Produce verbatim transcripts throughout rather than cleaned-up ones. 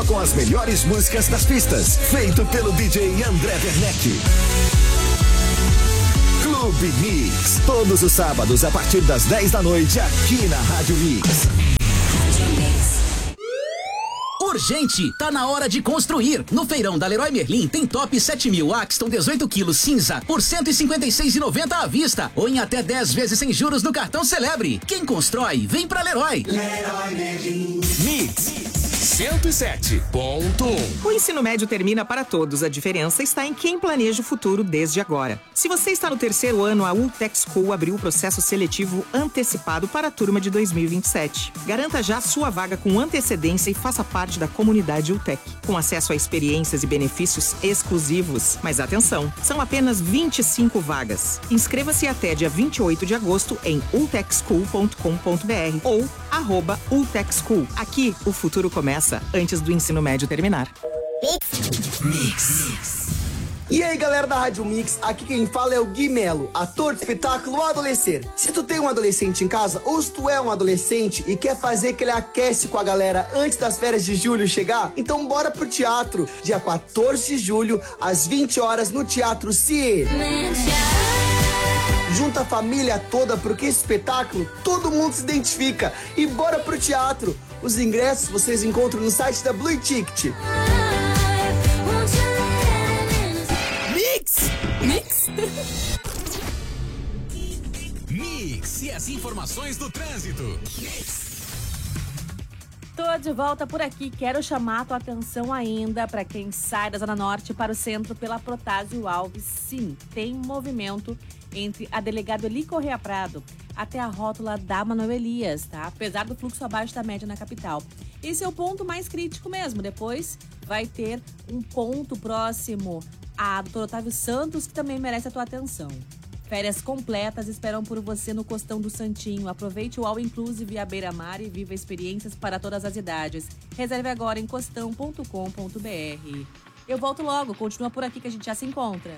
Com as melhores músicas das pistas, feito pelo D J André Werneck. Clube Mix, todos os sábados a partir das dez da noite aqui na Rádio Mix. Urgente, tá na hora de construir. No feirão da Leroy Merlin tem top sete mil Axton dezoito quilos cinza por cento e cinquenta e seis reais e noventa centavos à vista ou em até dez vezes sem juros no cartão Celebre. Quem constrói, vem pra Leroy. Leroy Merlin. Mix cento e sete ponto um. O ensino médio termina para todos. A diferença está em quem planeja o futuro desde agora. Se você está no terceiro ano, a Ultec School abriu o processo seletivo antecipado para a turma de dois mil e vinte e sete. Garanta já sua vaga com antecedência e faça parte da comunidade Ultec, com acesso a experiências e benefícios exclusivos. Mas atenção, são apenas vinte e cinco vagas. Inscreva-se até dia vinte e oito de agosto em ultec school ponto com ponto br ou arroba Ultec School. Aqui, o futuro começa antes do ensino médio terminar. Mix. E aí, galera da Rádio Mix, aqui quem fala é o Gui Melo, ator do espetáculo Adolescer. Se tu tem um adolescente em casa, ou se tu é um adolescente e quer fazer que ele aquece com a galera antes das férias de julho chegar, então bora pro teatro, dia quatorze de julho, às vinte horas, no Teatro Cier. Junta a família toda, porque esse espetáculo todo mundo se identifica. E bora pro teatro. Os ingressos vocês encontram no site da Blue Ticket. Mix! Mix! Mix e as informações do trânsito. Mix! Tô de volta por aqui. Quero chamar a tua atenção ainda para quem sai da Zona Norte para o centro pela Protásio Alves. Sim, tem movimento entre a Delegado Eli Correia Prado até a rótula da Manuel Elias, tá? Apesar do fluxo abaixo da média na capital. Esse é o ponto mais crítico mesmo. Depois vai ter um ponto próximo a doutor Otávio Santos, que também merece a tua atenção. Férias completas esperam por você no Costão do Santinho. Aproveite o All Inclusive e a Beira-Mar e viva experiências para todas as idades. Reserve agora em costão ponto com ponto br. Eu volto logo, continua por aqui que a gente já se encontra.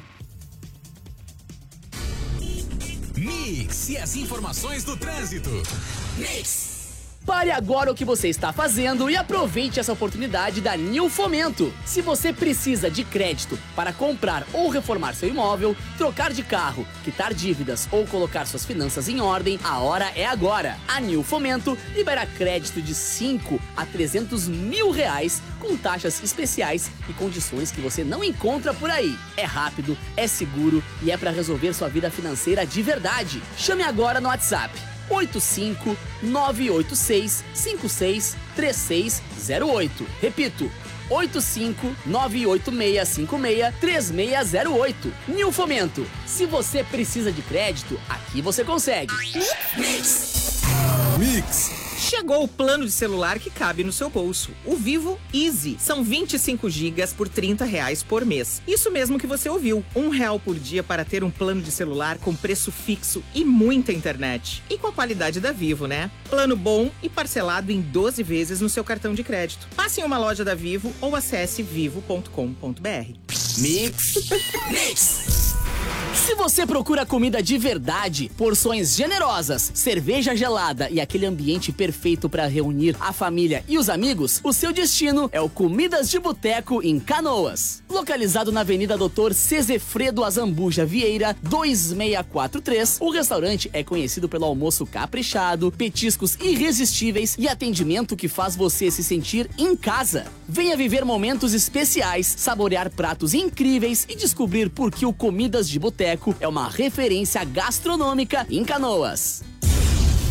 Mix e as informações do trânsito. Mix. Pare agora o que você está fazendo e aproveite essa oportunidade da Nil Fomento. Se você precisa de crédito para comprar ou reformar seu imóvel, trocar de carro, quitar dívidas ou colocar suas finanças em ordem, a hora é agora. A Nil Fomento libera crédito de cinco a trezentos mil reais com taxas especiais e condições que você não encontra por aí. É rápido, é seguro e é para resolver sua vida financeira de verdade. Chame agora no WhatsApp oito cinco nove oito seis cinco seis três seis zero oito. Repito, oito cinco nove oito seis cinco seis três seis zero oito. Nil Fomento. Se você precisa de crédito, aqui você consegue. Mix. Mix. Chegou o plano de celular que cabe no seu bolso. O Vivo Easy. São vinte e cinco gigas por trinta reais por mês. Isso mesmo que você ouviu. Um real por dia para ter um plano de celular com preço fixo e muita internet. E com a qualidade da Vivo, né? Plano bom e parcelado em doze vezes no seu cartão de crédito. Passe em uma loja da Vivo ou acesse vivo ponto com ponto br. Mix. Mix. Se você procura comida de verdade, porções generosas, cerveja gelada e aquele ambiente perfeito para reunir a família e os amigos, o seu destino é o Comidas de Boteco em Canoas. Localizado na Avenida doutor Cezefredo Azambuja Vieira, dois seis quatro três, o restaurante é conhecido pelo almoço caprichado, petiscos irresistíveis e atendimento que faz você se sentir em casa. Venha viver momentos especiais, saborear pratos incríveis e descobrir por que o Comidas de Boteco é uma referência gastronômica em Canoas.